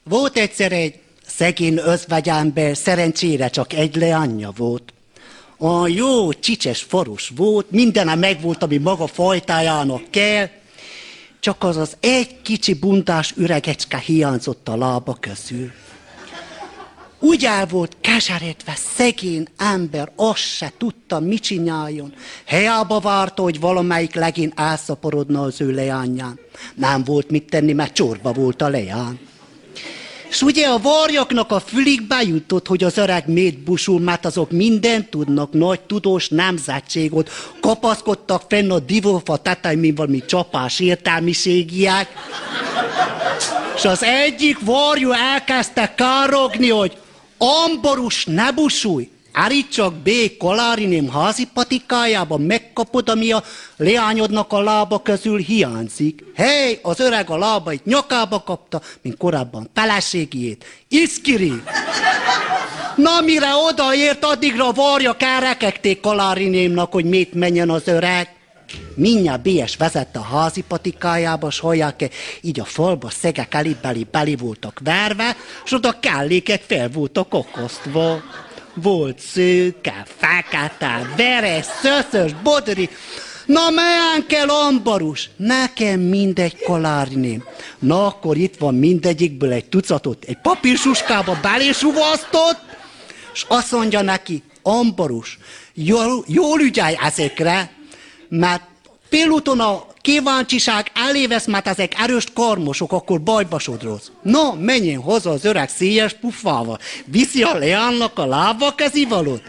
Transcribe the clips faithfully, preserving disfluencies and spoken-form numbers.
Volt egyszer egy szegény özvegyember, szerencsére csak egy leányja volt. A jó csicses faros volt, mindene megvolt, ami maga fajtájának kell, csak az az egy kicsi buntás üregecske hiányzott a lába közül. Úgy el volt keseredve szegény ember, azt se tudta, mit csináljon. Helyába várta, hogy valamelyik legény elszaporodna az ő leányán. Nem volt mit tenni, mert csorba volt a leány. És ugye a varjaknak a fülig bejutott, hogy az öreg miért busul, mert azok mindent tudnak, nagy tudós nemzetségot, kapaszkodtak fenn a divófa tetején, mint valami csapás értelmiségiek. És az egyik varjú elkezdte károgni, hogy Amborus, ne busulj, állítsak B. Koláriném házi patikájában, megkapod, ami a leányodnak a lába közül hiányzik. Hey, az öreg a lábait nyakába kapta, mint korábban feleségét. Iszkiri! Na, mire odaért, addigra varjak elrekegték Kolárinémnak, hogy mit menjen az öreg. Mindjárt bé es vezette a házi patikájába, s hallják, így a falba szegek elibeli beli voltak verve, s oda kellékek fel voltak okosztva. Volt szőke, fekete, veres, szöszös, bodri. Na, melyen kell Ambarus? Nekem mindegy, Koláriném. Na, akkor itt van mindegyikből egy tucatot, egy papírsuskába belésuvasztott, s azt mondja neki, Ambarus, jól, jól ügyelj ezekre, mert félúton a kíváncsiság elévesz, mert ezek erős karmosok, akkor bajba sodródsz. No, menjen haza az öreg széjes pufával, viszi a leánynak a lába kezivalót.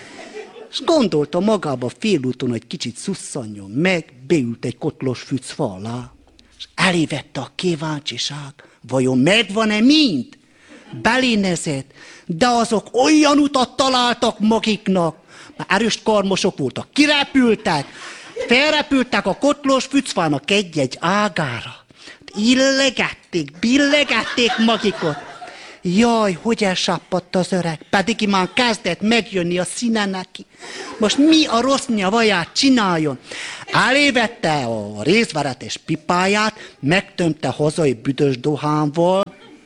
És gondolta magába félúton, hogy kicsit szusszanjon meg, beült egy kotlos füc alá, és elévette a kíváncsiság. Vajon megvan-e mind? Belénezett, de azok olyan utat találtak magiknak, mert erős karmosok voltak, kirepültek, felrepültek a kotlos fücfának egy-egy ágára. Illegették, billegették magikot. Jaj, hogy elsappadt az öreg, pedig már kezdett megjönni a színe neki. Most mi a rossz nyavaját csináljon? Elévette a rézveretes pipáját, megtömte hazai büdös dohánval.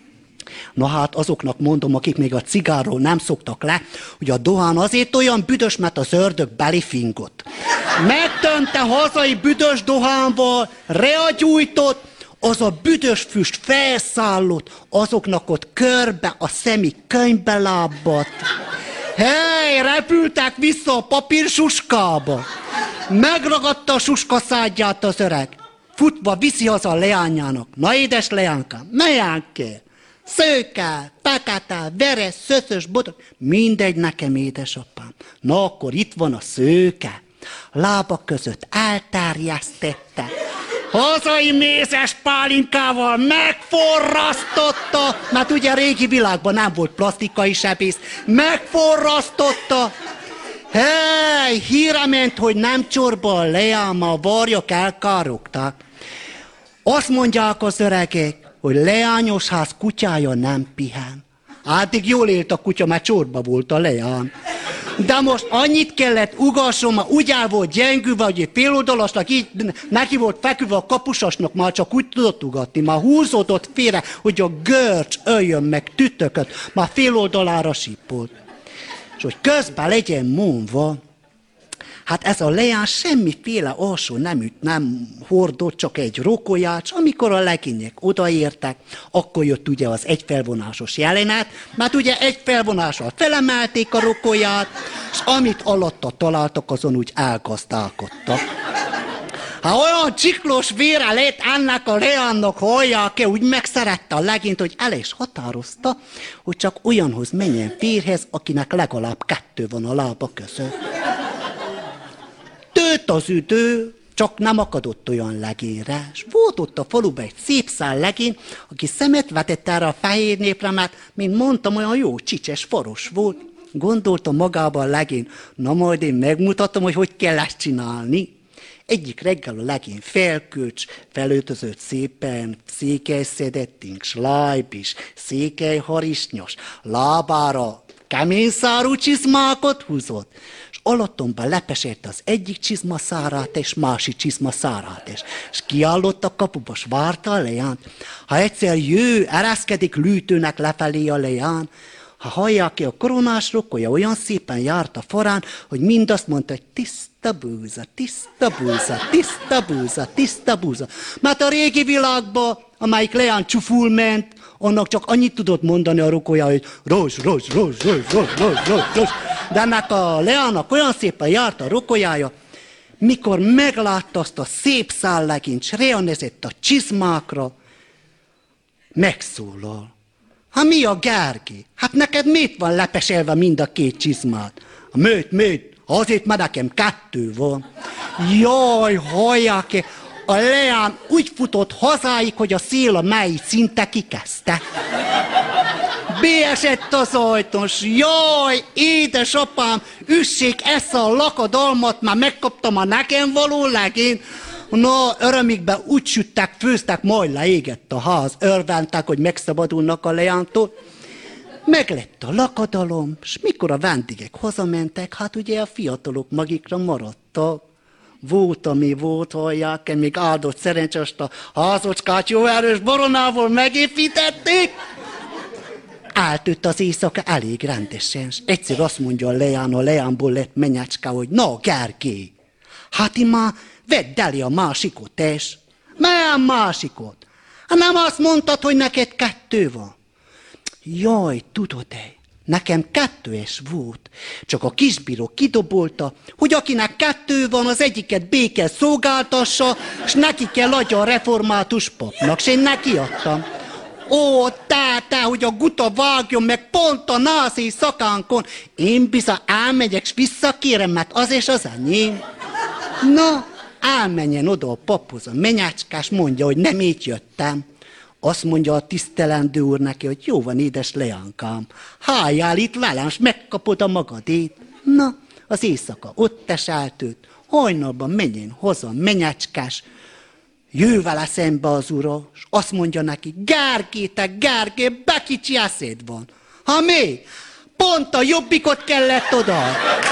Na hát azoknak mondom, akik még a cigárról nem szoktak le, hogy a dohán azért olyan büdös, mert az ördög belifingott. Megtömte hazai büdös dohánval, reagyújtott, az a büdös füst felszállott, azoknak ott körbe a szemik könyvbe lábadt. Hey, repültek vissza a papírsuskába. Megragadta a suska szádját az öreg. Futva viszi haza a leányának. Na, édes leánykám, leányké, szőke, fekete, veres, szöszös, botor, mindegy nekem, édesapám. Na, akkor itt van a szőke. Lábak között elterjesztette. Hazai mézes pálinkával megforrasztotta, mert ugye a régi világban nem volt plastikai sebész, megforrasztotta. Hey, híre ment, hogy nem csorba a leáma, a varjak elkárogták. Azt mondják az öregek, hogy leányos ház kutyája nem pihen. Addig jól élt a kutya, mert csorba volt a leány. De most annyit kellett ugasson, már úgy el volt gyengülve, hogy egy féloldalasnak, így neki volt feküdve a kapusasnak, már csak úgy tudott ugatni, már húzódott félre, hogy a görcs öljön meg tütököt, már féloldalára sípolt. És hogy közben legyen mondva, hát ez a leány semmiféle alsó neműt nem hordott, csak egy rokolyát, és amikor a legények odaértek, akkor jött ugye az egyfelvonásos jelenet, mert ugye egyfelvonással felemelték a rokolyát, és amit alatta találtak, azon úgy elgazdálkodtak. Ha olyan csiklos vére lett ennek a leánynak, hallják-e, úgy megszerette a legényt, hogy el is határozta, hogy csak olyanhoz menjen férhez, akinek legalább kettő van a lába között. Tőtt az üdő, csak nem akadott olyan legényre, és volt ott a faluban egy szép szál legény, aki szemet vetett erre a fehér népre, mert, mint mondtam, olyan jó csicses faros volt. Gondolta magában a legény, na majd én megmutatom, hogy hogy kell ezt csinálni. Egyik reggel a legény felkölcs, felöltözött szépen, székelyszedetting, slájbis, székelyharisnyos, lábára kemény szárú csizmákat húzott, és alattomban lepesérte az egyik csizma szárát, és másik csizma szárát, és, és kiállott a kapuba, s várta a leánt. Ha egyszer jő, ereszkedik lűtőnek lefelé a leán, ha hallják ki a koronás rokkolja, olyan szépen járt a forrán, hogy mind azt mondta, hogy tiszta búza, tiszta búza, tiszta búza, tiszta búza. Mert a régi világban, amelyik leán csuful ment, annak csak annyit tudott mondani a rokkolja, hogy rozs, rozs, rozs, rozs, rozs, rozs, rozs, rozs. De ennek a leának olyan szépen járt a rokkoljája, mikor meglátta azt a szép szállegint, s ránézett a csizmákra, megszólal. Hát mi a Gergely? Hát neked miért van lepeselve mind a két csizmát? Mőt, mőt, azért már nekem kettő van. Jaj, hallják, a leán úgy futott hazáig, hogy a szél a mely szinte kikezdte. Beesett az ajtón, s jaj, édesapám, üssék esze a lakadalmat, már megkaptam a nekem való legényt. Na, örömükben úgy süttek, főztek, majd leégett a ház, örventek, hogy megszabadulnak a leántól. Meglett a lakadalom, s mikor a vendégek hazamentek, hát ugye a fiatalok magikra maradtak. Volt, ami volt, hallják, még áldott szerencsest a házocskát jó erős boronával megépítették. Eltűnt az éjszaka elég rendesen, s egyszer azt mondja a leán, a leánból lett menyecske, hogy na, Gergely, hát én már vedd elé a másikot, és milyen másikot? Hát nem azt mondtad, hogy neked kettő van? Jaj, tudod-e, nekem kettő is volt, csak a kisbíró kidobolta, hogy akinek kettő van, az egyiket béke szolgáltassa, s neki kell adja a református papnak, s én neki adtam. Ó, te, te, hogy a guta vágjon meg pont a nászi szakánkon. Én bizony elmegyek, s visszakérem, mert az és az enyém. Na, elmenjen oda a paphoz, a menyecskás mondja, hogy nem így jöttem. Azt mondja a tisztelendő úr neki, hogy jó van, édes leánkám, háljál itt velem, s megkapod a magadét. Na, az éjszaka ott eseltőt, hajnalban menjen haza, menyecskás, jő vele szembe az ura, és azt mondja neki, Gergely, te Gergely, bekicsi eszéd van. Ha mi? Pont a jobbikot kellett oda.